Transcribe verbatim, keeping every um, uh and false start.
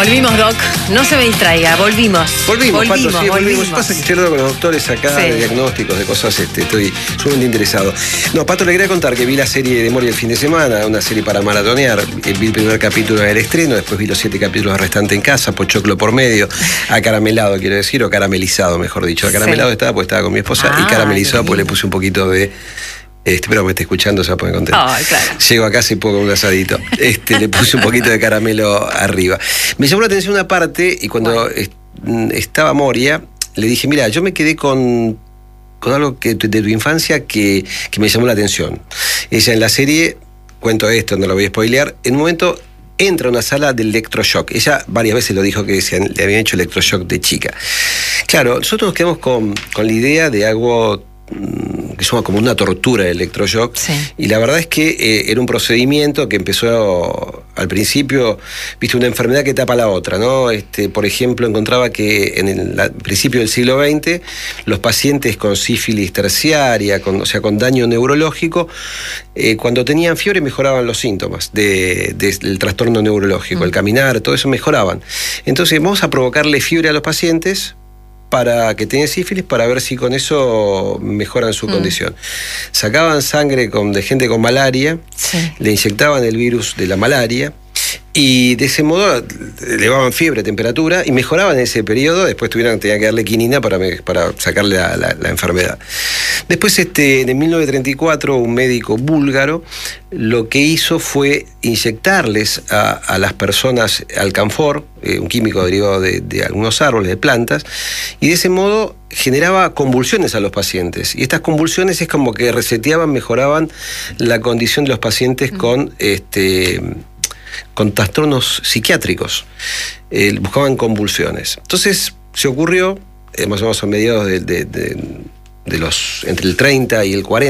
Volvimos, Doc. No se me distraiga. Volvimos. Volvimos, volvimos, Pato, sí, volvimos. volvimos. Pasa que estoy hablando con los doctores acá, Sí. de diagnósticos, de cosas, este, estoy sumamente interesado. No, Pato, le quería contar que vi la serie de Moria el fin de semana, una serie para maratonear. Vi el primer capítulo del estreno, después vi los siete capítulos restantes en casa, pochoclo por medio, acaramelado, quiero decir, o caramelizado, mejor dicho. Acaramelado Sí. estaba porque estaba con mi esposa, Ah, y caramelizado qué porque le lindo. puse un poquito de... Este, pero me está escuchando, se va a poner contento. Ay, claro. Llego acá y pongo un asadito. Este, le puse un poquito de caramelo arriba. Me llamó la atención una parte, y cuando Bueno. est- estaba Moria, le dije, mira, yo me quedé con, con algo que, de tu infancia que, que me llamó la atención. Ella en la serie, cuento esto, no lo voy a spoilear, en un momento entra a una sala de electroshock. Ella varias veces lo dijo que se, le habían hecho electroshock de chica. Claro, nosotros nos quedamos con, con la idea de algo que es como una tortura el electroshock, Sí. y la verdad es que eh, era un procedimiento que empezó al principio, viste, una enfermedad que tapa la otra, ¿no? Este, por ejemplo, encontraba que en el la, principio del siglo veinte los pacientes con sífilis terciaria, con, o sea, con daño neurológico, eh, cuando tenían fiebre mejoraban los síntomas de, de, del trastorno neurológico, mm. el caminar, todo eso mejoraban. Entonces vamos a provocarle fiebre a los pacientes para que tengan sífilis, para ver si con eso mejoran su mm. condición. Sacaban sangre con, de gente con malaria, sí. le inyectaban el virus de la malaria, y de ese modo elevaban fiebre, temperatura, y mejoraban en ese periodo. Después tuvieron, tenían que darle quinina para, para sacarle la, la, la enfermedad. Después, este, en mil novecientos treinta y cuatro, un médico búlgaro lo que hizo fue inyectarles a, a las personas alcanfor, eh, un químico derivado de, de algunos árboles, de plantas, y de ese modo generaba convulsiones a los pacientes. Y estas convulsiones es como que reseteaban, mejoraban la condición de los pacientes mm. con... este con trastornos psiquiátricos, eh, buscaban convulsiones. Entonces se ocurrió, eh, más o menos a mediados de, de, de, de los, entre el treinta y el cuarenta,